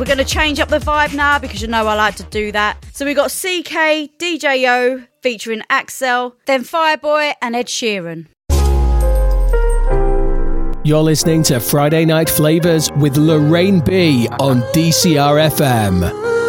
We're going to change up the vibe now because you know I like to do that. So we got CK, DJ O featuring Axel, then Fireboy and Ed Sheeran. You're listening to Friday Night Flavors with Lorraine B on DCR FM.